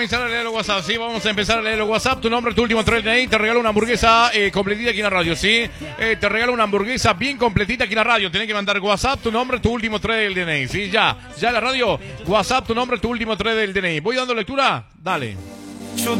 comenzar a leer los WhatsApp, sí, vamos a empezar a leer los WhatsApp. Tu nombre, tu último 3 DNI, te regalo una hamburguesa completita aquí en la radio, sí. Te regalo una hamburguesa bien completita aquí en la radio. Tienes que mandar WhatsApp, tu nombre, tu último 3 del DNI, sí, ya en la radio. WhatsApp, tu nombre, tu último 3 del DNI. ¿Voy dando lectura? Dale.